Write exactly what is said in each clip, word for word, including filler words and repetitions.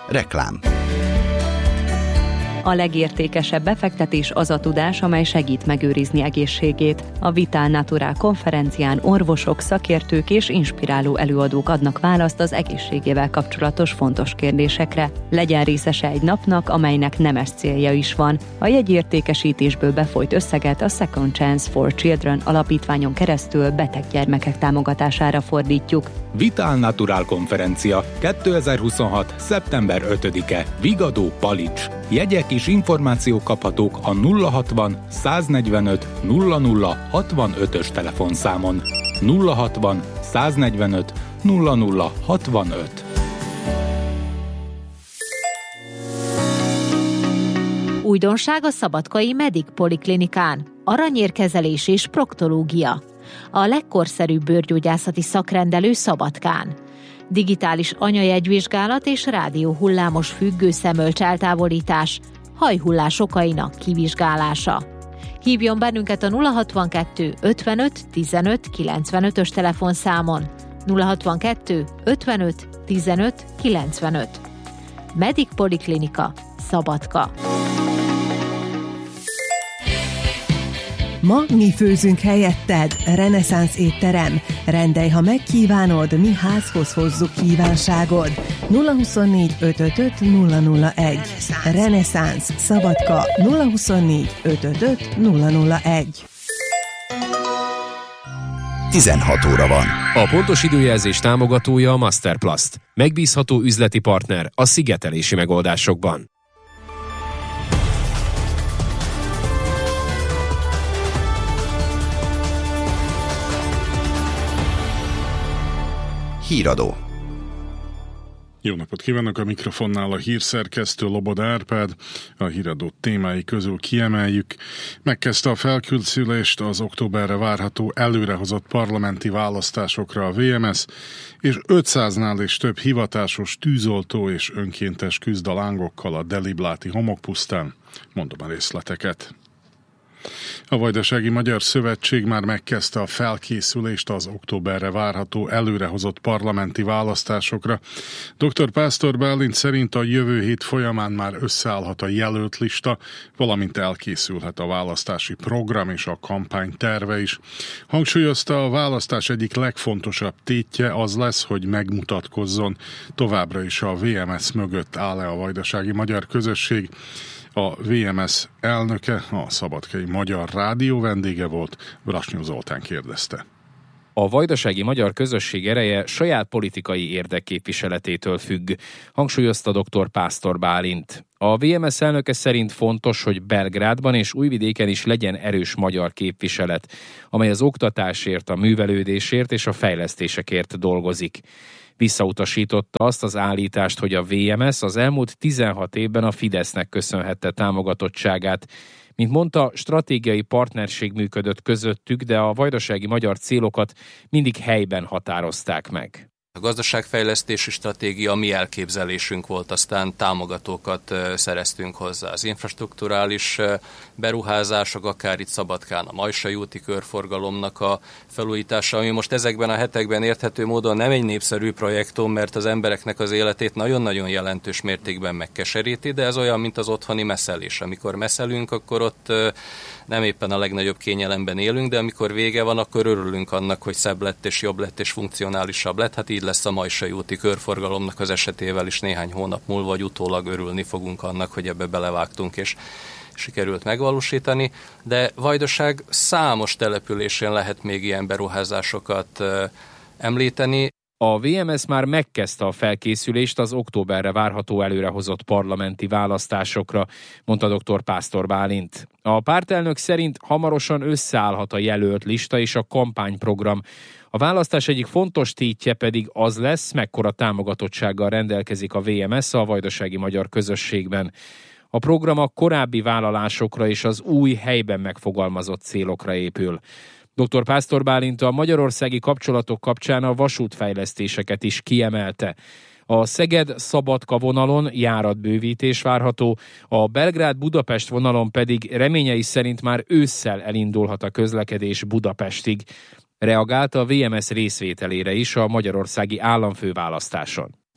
Reklám. A legértékesebb befektetés az a tudás, amely segít megőrizni egészségét. A Vital Natural konferencián orvosok, szakértők és inspiráló előadók adnak választ az egészségével kapcsolatos fontos kérdésekre. Legyen részese egy napnak, amelynek nemes célja is van. A jegyértékesítésből befolyt összeget a Second Chance for Children alapítványon keresztül beteg gyermekek támogatására fordítjuk. Vital Natural konferencia kétezer-huszonhat. szeptember ötödike. Vigadó, Palics. Jegyek és információk kaphatók a nulla hatvan száznegyvenöt nulla nulla hatvanötös telefonszámon. nulla hatvan száznegyvenöt nulla nulla hatvanöt. Újdonság a szabadkai Medic Poliklinikán. Aranyérkezelés és proktológia. A legkorszerűbb bőrgyógyászati szakrendelő Szabadkán. Digitális anyajegyvizsgálat és rádióhullámos függő szemölcs eltávolítás, hajhullás okainak kivizsgálása. Hívjon bennünket a nulla hatvankettő ötvenöt tizenöt kilencvenötös telefonszámon. nulla hatvankettő ötvenöt tizenöt kilencvenöt. Medic Poliklinika, Szabadka. Ma mi főzünk helyetted, Reneszánsz étterem. Rendelj, ha megkívánod, mi házhoz hozzuk kívánságod. nulla huszonnégy ötvenöt nulla nulla egy. Reneszánsz, Szabadka, nulla huszonnégy ötvenöt nulla nulla egy. tizenhat óra van. A pontos időjelzés támogatója a Masterplast. Megbízható üzleti partner a szigetelési megoldásokban. Híradó. Jó napot kívánok, a mikrofonnál a hírszerkesztő Loboda Árpád. A híradó témái közül kiemeljük. Megkezdte a felkészülést az októberre várható előrehozott parlamenti választásokra a vé em es, és ötszáznál is több hivatásos tűzoltó és önkéntes küzd a lángokkal a Delibláti homokpusztán. Mondom a részleteket. A Vajdasági Magyar Szövetség már megkezdte a felkészülést az októberre várható előrehozott parlamenti választásokra. doktor Pásztor Bálint szerint a jövő hét folyamán már összeállhat a jelölt lista, valamint elkészülhet a választási program és a kampány terve is. Hangsúlyozta, a választás egyik legfontosabb tétje az lesz, hogy megmutatkozzon, továbbra is a vé em es mögött áll-e a Vajdasági Magyar Közösség. A vé em es elnöke, a Szabadkai Magyar Rádió vendége volt, Brasnyó Zoltán kérdezte. A Vajdasági Magyar Közösség ereje saját politikai érdekképviseletétől függ, hangsúlyozta doktor Pásztor Bálint. A vé em es elnöke szerint fontos, hogy Belgrádban és Újvidéken is legyen erős magyar képviselet, amely az oktatásért, a művelődésért és a fejlesztésekért dolgozik. Visszautasította azt az állítást, hogy a vé em es az elmúlt tizenhat évben a Fidesznek köszönhette támogatottságát. Mint mondta, stratégiai partnerség működött közöttük, de a vajdasági magyar célokat mindig helyben határozták meg. A gazdaságfejlesztési stratégia mi elképzelésünk volt, aztán támogatókat szereztünk hozzá. Az infrastrukturális beruházások, akár itt Szabadkán a Majsai úti körforgalomnak a felújítása, ami most ezekben a hetekben érthető módon nem egy népszerű projektum, mert az embereknek az életét nagyon-nagyon jelentős mértékben megkeseríti, de ez olyan, mint az otthoni messzelés. Amikor messzelünk, akkor ott nem éppen a legnagyobb kényelemben élünk, de amikor vége van, akkor örülünk annak, hogy szebb lett és jobb lett és funkcionálisabb lett. Hát így lesz a Majsai úti körforgalomnak az esetével is néhány hónap múlva, vagy utólag örülni fogunk annak, hogy ebbe belevágtunk és sikerült megvalósítani. De Vajdaság számos településén lehet még ilyen beruházásokat említeni. A vé em es már megkezdte a felkészülést az októberre várható előrehozott parlamenti választásokra, mondta doktor Pásztor Bálint. A pártelnök szerint hamarosan összeállhat a jelölt lista és a kampányprogram. A választás egyik fontos tétje pedig az lesz, mekkora támogatottsággal rendelkezik a vé em es a Vajdasági Magyar Közösségben. A program a korábbi vállalásokra és az új helyben megfogalmazott célokra épül. doktor Pásztor Bálint a magyarországi kapcsolatok kapcsán a vasútfejlesztéseket is kiemelte. A Szeged-Szabadka vonalon járatbővítés várható, a Belgrád-Budapest vonalon pedig reményei szerint már ősszel elindulhat a közlekedés Budapestig. Reagált a vé em es részvételére is a magyarországi államfőválasztáson.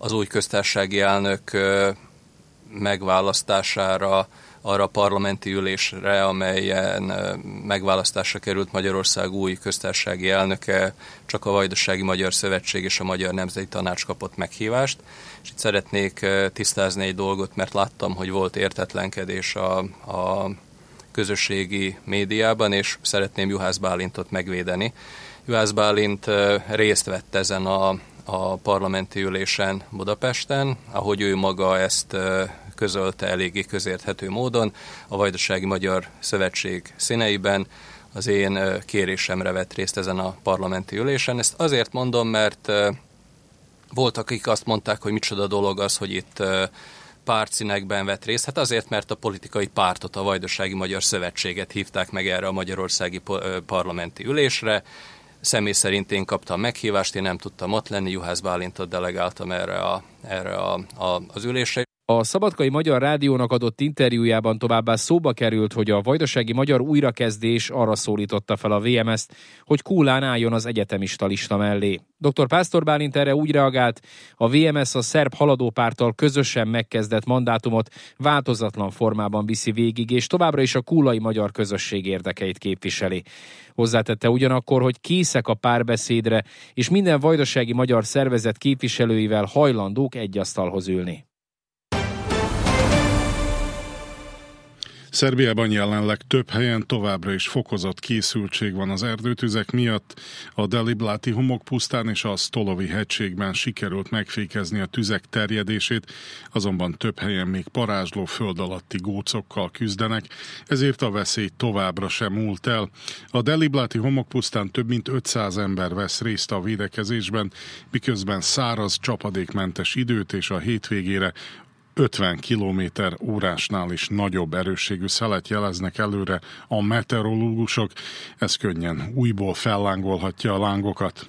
az új köztársasági elnök megválasztására, arra a parlamenti ülésre, amelyen megválasztásra került Magyarország új köztársasági elnöke, csak a Vajdasági Magyar Szövetség és a Magyar Nemzeti Tanács kapott meghívást. És itt szeretnék tisztázni egy dolgot, mert láttam, hogy volt értetlenkedés a, a közösségi médiában, és szeretném Juhász Bálintot megvédeni. Juhász Bálint részt vett ezen a, a parlamenti ülésen Budapesten, ahogy ő maga ezt közölte eléggé közérthető módon, a Vajdasági Magyar Szövetség színeiben, az én kérésemre vett részt ezen a parlamenti ülésen. Ezt azért mondom, mert voltak, akik azt mondták, hogy micsoda dolog az, hogy itt pártszínekben vett részt. Hát azért, mert a politikai pártot, a Vajdasági Magyar Szövetséget hívták meg erre a magyarországi parlamenti ülésre. Személy szerint én kaptam meghívást, én nem tudtam ott lenni, Juhász Bálintot delegáltam erre, a, erre a, a, az ülésre. A Szabadkai Magyar Rádiónak adott interjújában továbbá szóba került, hogy a vajdasági magyar újrakezdés arra szólította fel a vé em es-t, hogy kúlán álljon az egyetemista lista mellé. doktor Pásztor Bálint erre úgy reagált, a vé em es a szerb haladópárttal közösen megkezdett mandátumot változatlan formában viszi végig, és továbbra is a kúlai magyar közösség érdekeit képviseli. Hozzátette ugyanakkor, hogy készek a párbeszédre, és minden vajdasági magyar szervezet képviselőivel hajlandók egy asztalhoz ülni. Szerbiában jelenleg több helyen továbbra is fokozott készültség van az erdőtüzek miatt. A Delibláti homokpusztán és a Stolovi hegységben sikerült megfékezni a tüzek terjedését, azonban több helyen még parázsló föld alatti gócokkal küzdenek, ezért a veszély továbbra sem múlt el. A Delibláti homokpusztán több mint ötszáz ember vesz részt a védekezésben, miközben száraz, csapadékmentes időt és a hétvégére ötven kilométer órásnál is nagyobb erősségű szelet jeleznek előre a meteorológusok, ez könnyen újból fellángolhatja a lángokat.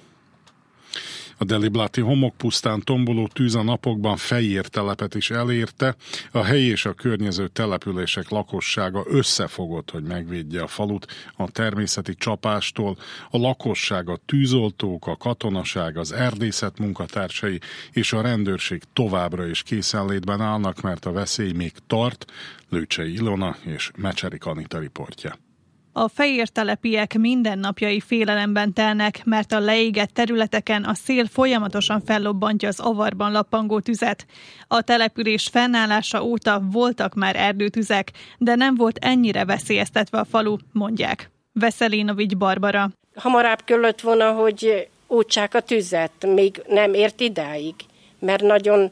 A Delibláti homokpusztán tomboló tűz a napokban Fejér telepet is elérte, a helyi és a környező települések lakossága összefogott, hogy megvédje a falut a természeti csapástól. A lakosság, a tűzoltók, a katonaság, az erdészet munkatársai és a rendőrség továbbra is készenlétben állnak, mert a veszély még tart. Lőcsei Ilona és Mecserik Anita riportja. A fejértelepiek mindennapjai félelemben telnek, mert a leégett területeken a szél folyamatosan fellobbantja az avarban lappangó tüzet. A település fennállása óta voltak már erdőtüzek, de nem volt ennyire veszélyeztetve a falu, mondják. Veszelinovics Barbara. Hamarabb kellett volna, hogy útsák a tüzet, még nem ért idáig, mert nagyon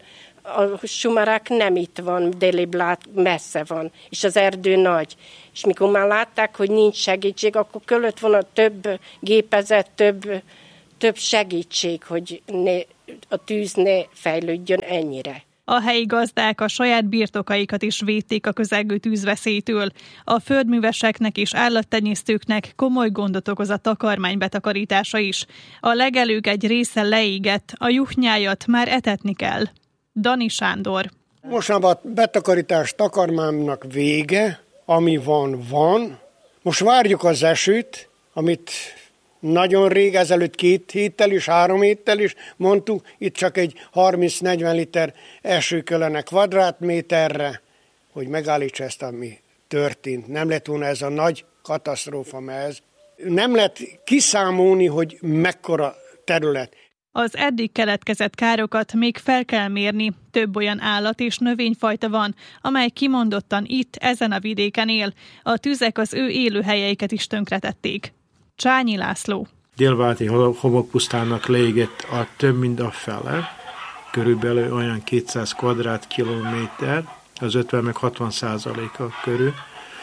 a sumarák nem itt van, Deliblát messze van, és az erdő nagy. És mikor már látták, hogy nincs segítség, akkor kellett volna több gépezet, több, több segítség, hogy ne, a tűz ne fejlődjön ennyire. A helyi gazdák a saját birtokaikat is védték a közelgő tűzveszélytől. A földműveseknek és állattenyésztőknek komoly gondot okoz a takarmány betakarítása is. A legelők egy része leégett, a juhnyájat már etetni kell. Dani Sándor. Mostanában a betakarítás takarmánynak vége, ami van, van. Most várjuk az esőt, amit nagyon rég, ezelőtt két héttel is, három héttel is mondtuk, itt csak egy harminc-negyven liter eső kellene kvadrátméterre, hogy megállítsa ezt, ami történt. Nem lett volna ez a nagy katasztrófa, mert ez nem lehet kiszámolni, hogy mekkora terület. Az eddig keletkezett károkat még fel kell mérni. Több olyan állat és növényfajta van, amely kimondottan itt, ezen a vidéken él. A tüzek az ő élőhelyeiket is tönkretették. Csányi László. Délváti homokpusztának leégett a több mint a fele, körülbelül olyan kétszáz kvadrátkilométer, az ötven meg hatvan százaléka körül.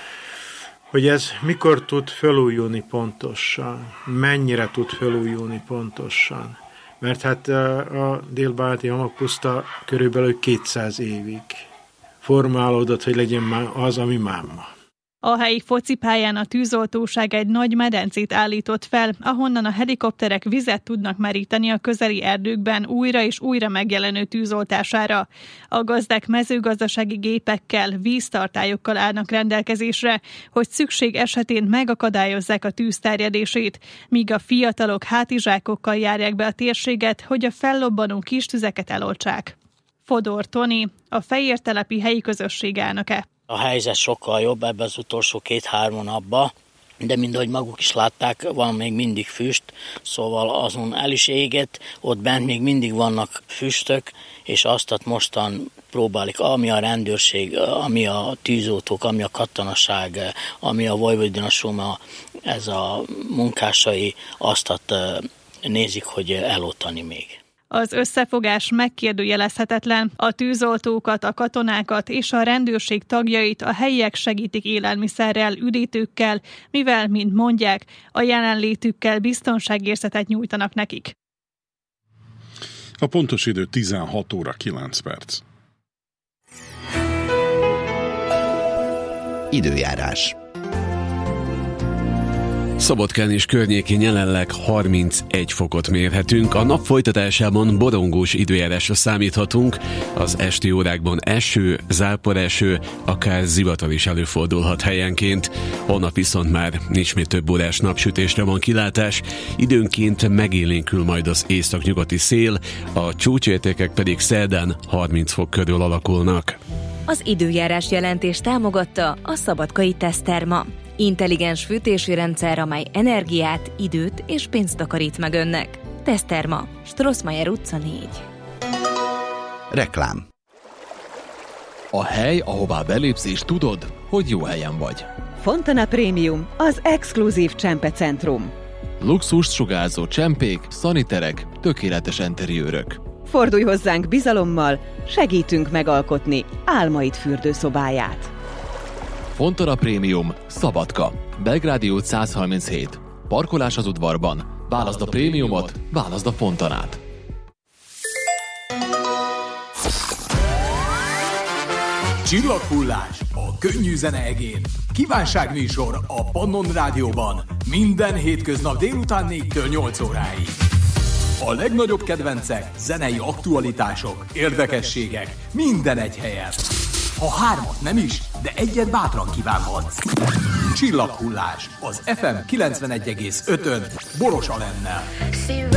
Hogy ez mikor tud felújulni pontosan, mennyire tud felújulni pontosan. Mert hát a délbáti homokpuszta körülbelül kétszáz évig formálódott, hogy legyen már az, ami már ma. A helyi focipályán a tűzoltóság egy nagy medencét állított fel, ahonnan a helikopterek vizet tudnak meríteni a közeli erdőkben újra és újra megjelenő tűzoltására. A gazdák mezőgazdasági gépekkel, víztartályokkal állnak rendelkezésre, hogy szükség esetén megakadályozzák a tűz terjedését, míg a fiatalok hátizsákokkal járják be a térséget, hogy a fellobbanó kis tüzeket eloltsák. Fodor Toni, a Fejértelepi helyi közösség elnöke. A helyzet sokkal jobb ebben az utolsó két-három napban, de mindahogy maguk is látták, van még mindig füst, szóval azon el is égett, ott bent még mindig vannak füstök, és azt mostan próbálik, ami a rendőrség, ami a tűzoltók, ami a katonaság, ami a Vojvodina Suma, ez a munkásai, azt nézik, hogy eloltani még. Az összefogás megkérdőjelezhetetlen. A tűzoltókat, a katonákat és a rendőrség tagjait a helyiek segítik élelmiszerrel, üdítőkkel, mivel, mint mondják, a jelenlétükkel biztonságérzetet nyújtanak nekik. A pontos idő tizenhat óra kilenc perc. Időjárás. Szabadkán és környékén jelenleg harmincegy fokot mérhetünk. A nap folytatásában borongós időjárásra számíthatunk. Az esti órákban eső, záporeső, akár zivatar is előfordulhat helyenként. Holnap viszont már ismét több órás napsütésre van kilátás. Időnként megélénkül majd az északnyugati szél, a csúcsértékek pedig szerdán harminc fok körül alakulnak. Az időjárás jelentést támogatta a Szabadkai Teszterma. Intelligens fűtési rendszer, amely energiát, időt és pénzt takarít meg önnek. Teszterma, Strossmayer utca négy. Reklám. A hely, ahová belépsz és tudod, hogy jó helyen vagy. Fontana Premium, az exkluzív csempecentrum. Luxust sugárzó csempék, szaniterek, tökéletes enteriőrök. Fordulj hozzánk bizalommal, segítünk megalkotni álmaid fürdőszobáját. Fontana Premium, Szabadka, Belgrádi út száz harminchét. Parkolás az udvarban. Válaszd a prémiumot, válaszd a Fontanát. Csillaghullás a könnyű zene egén. Kívánságműsor a Pannon Rádióban. Minden hétköznap délután négytől nyolc óráig. A legnagyobb kedvencek, zenei aktualitások, érdekességek, minden egy helyen. Ha hármat nem is, de egyet bátran kívánhatsz. Csillaghullás az ef em kilencvenegy egész ötön Boros Alennel.